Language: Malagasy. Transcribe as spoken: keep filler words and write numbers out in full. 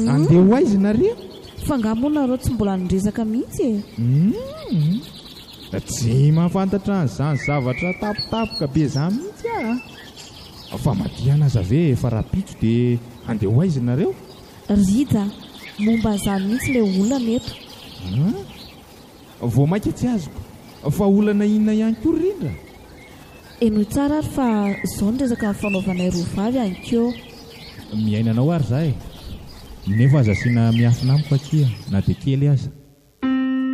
andeha ho aizy nareo fa ngamonareo tsy mbola nirezaka mihitsy e tsy mahafantatra an'izany zavatra tapotapoka be zany mihitsy a fa madiana aza ve fa rapitro dia andeha ho aizy nareo rida momba zany mihitsy ilay olona neto vao maika tsy azoko fa olana inona ihany koa rindra eno tsara ary fa izao ny resaka nyfanaovanay roa vavy any keo miainanao ary za e nefa aza asiana miafina amiko akia na dia kely aza